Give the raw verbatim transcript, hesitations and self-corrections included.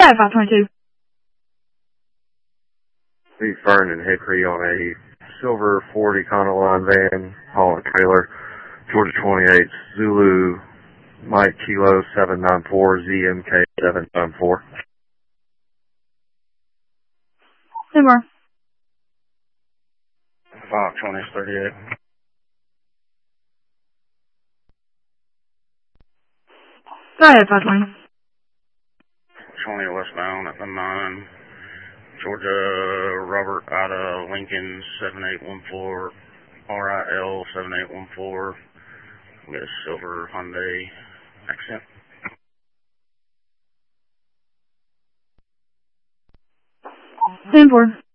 five twenty-two. Steve Fern and Hickory on a silver Ford Econoline van, hauling trailer, Georgia twenty-eight, Zulu, Mike Kilo seven nine four, Z M K seven nine four. Two more. five twenty thirty-eight. Go ahead, five twenty. twenty westbound at the nine. Georgia, Robert Ida, Lincoln, seven eight one four, R I L seven eight one four. We got a silver Hyundai Accent. ten four.